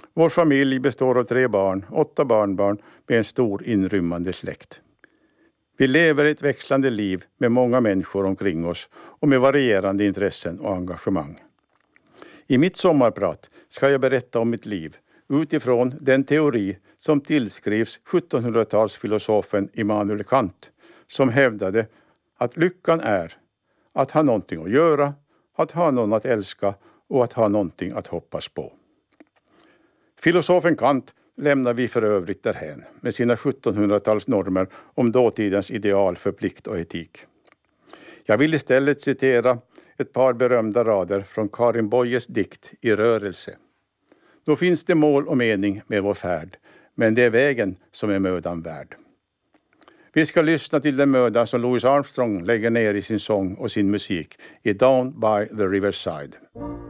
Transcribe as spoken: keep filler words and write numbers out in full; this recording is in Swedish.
Vår familj består av tre barn, åtta barnbarn med en stor inrymmande släkt. Vi lever ett växlande liv med många människor omkring oss och med varierande intressen och engagemang. I mitt sommarprat ska jag berätta om mitt liv utifrån den teori som tillskrivs sjuttonhundratalsfilosofen Immanuel Kant, som hävdade att lyckan är att ha någonting att göra, att ha någon att älska och att ha någonting att hoppas på. Filosofen Kant lämnar vi för övrigt därhän med sina sjuttonhundratalsnormer om dåtidens ideal för plikt och etik. Jag vill istället citera ett par berömda rader från Karin Boyes dikt I rörelse. Då finns det mål och mening med vår färd, men det är vägen som är mödan värd. Vi ska lyssna till den möda som Louis Armstrong lägger ner i sin sång och sin musik i Down by the Riverside.